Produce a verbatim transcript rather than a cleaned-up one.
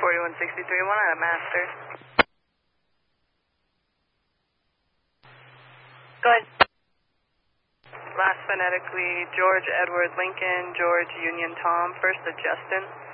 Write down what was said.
forty-one sixty-three, one out of master. Go ahead. Last phonetically, George Edward Lincoln, George Union Tom, first to Justin.